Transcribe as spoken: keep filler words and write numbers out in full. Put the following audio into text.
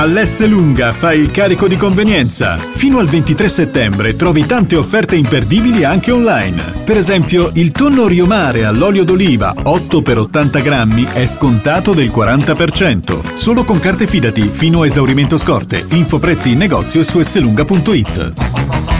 All'Esselunga fai il carico di convenienza. Fino al ventitré settembre trovi tante offerte imperdibili anche online. Per esempio, il tonno Riomare all'olio d'oliva otto per ottanta grammi è scontato del quaranta per cento. Solo con carte Fidati fino a esaurimento scorte. Info prezzi in negozio e su esselunga punto it.